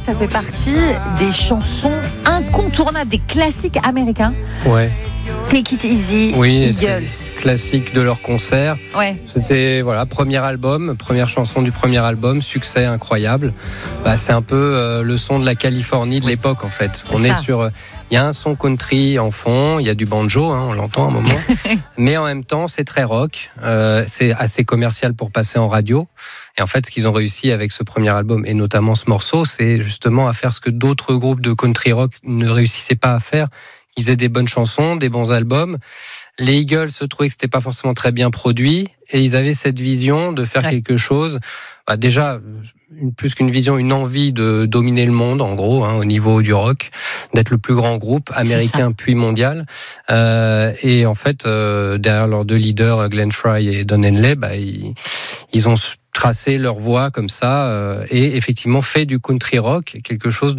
ça fait partie des chansons incontournables, des classiques américains. Ouais. Take It Easy, Oui, Eagles. c'est classique de leur concert. Ouais. C'était première chanson du premier album, succès incroyable. C'est un peu le son de la Californie de l'époque en fait. Il y a un son country en fond, il y a du banjo, on l'entend à un moment, mais en même temps c'est très rock, c'est assez commercial pour passer en radio. Et en fait, ce qu'ils ont réussi avec ce premier album et notamment ce morceau, c'est justement à faire ce que d'autres groupes de country rock ne réussissaient pas à faire. Ils faisaient des bonnes chansons, des bons albums. Les Eagles se trouvaient que c'était pas forcément très bien produit et ils avaient cette vision de faire quelque chose. Déjà, plus qu'une vision, une envie de dominer le monde, en gros, au niveau du rock, d'être le plus grand groupe américain puis mondial. Et en fait, derrière leurs deux leaders, Glenn Frey et Don Henley, ils ont tracé leur voie comme ça et effectivement fait du country rock quelque chose